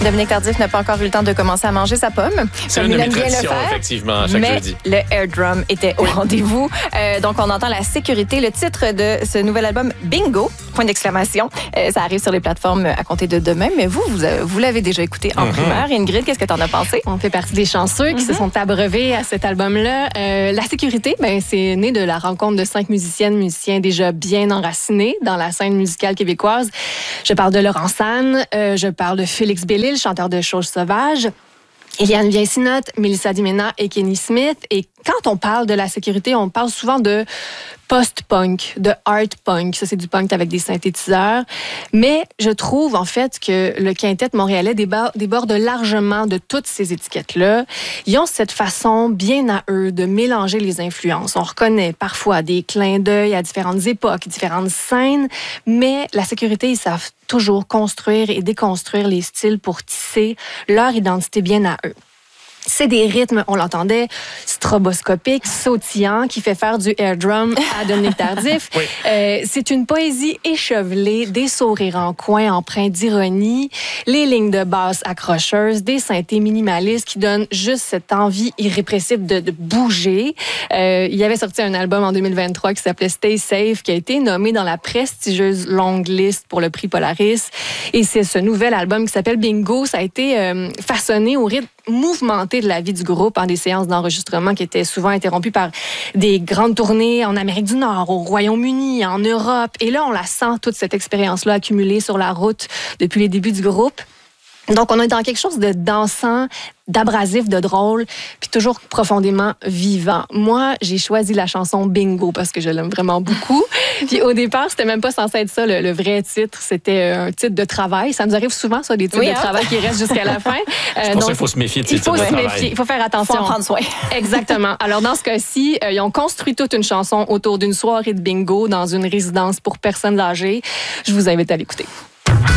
Dominique Tardif n'a pas encore eu le temps de commencer à manger sa pomme. C'est une de mes traditions, effectivement, chaque jeudi. Le air drum était au rendez-vous. Donc, on entend la sécurité, le titre de ce nouvel album, Bingo, point d'exclamation. Ça arrive sur les plateformes à compter de demain, mais vous l'avez déjà écouté en primeur. Ingrid, qu'est-ce que tu en as pensé? On fait partie des chanceux qui se sont abreuvés à cet album-là. La sécurité, c'est né de la rencontre de 5 musiciens déjà bien enracinés dans la scène musicale québécoise. Je parle de Laurent Sanne, je parle de Félix Bellil, chanteur de Choses sauvages, Eliane Vincinotte, Mélissa Dimena et Kenny Smith. Et quand on parle de la sécurité, on parle souvent de post-punk, de art punk. Ça, c'est du punk avec des synthétiseurs. Mais je trouve, en fait, que le quintet montréalais déborde largement de toutes ces étiquettes-là. Ils ont cette façon bien à eux de mélanger les influences. On reconnaît parfois des clins d'œil à différentes époques, différentes scènes, mais la sécurité, ils savent toujours construire et déconstruire les styles pour tisser leur identité bien à eux. C'est des rythmes, on l'entendait, stroboscopiques, sautillants, qui fait faire du air drum à Dominique Tardif. Oui. C'est une poésie échevelée, des sourires en coin empreints d'ironie, les lignes de basse accrocheuses, des synthés minimalistes qui donnent juste cette envie irrépressible de bouger. Il y avait sorti un album en 2023 qui s'appelait Stay Safe, qui a été nommé dans la prestigieuse longue liste pour le prix Polaris. Et c'est ce nouvel album qui s'appelle Bingo. Ça a été façonné au rythme mouvementé de la vie du groupe, des séances d'enregistrement qui étaient souvent interrompues par des grandes tournées en Amérique du Nord, au Royaume-Uni, en Europe. Et là, on la sent, toute cette expérience-là accumulée sur la route depuis les débuts du groupe. Donc, on est dans quelque chose de dansant, d'abrasif, de drôle, puis toujours profondément vivant. Moi, j'ai choisi la chanson Bingo parce que je l'aime vraiment beaucoup. Puis au départ, c'était même pas censé être ça, le vrai titre. C'était un titre de travail. Ça nous arrive souvent, ça, des titres de travail qui restent jusqu'à la fin. C'est pour ça qu'il faut se méfier de ces titres de travail. Il faut faire attention. Il faut en prendre soin. Exactement. Alors, dans ce cas-ci, ils ont construit toute une chanson autour d'une soirée de bingo dans une résidence pour personnes âgées. Je vous invite à l'écouter.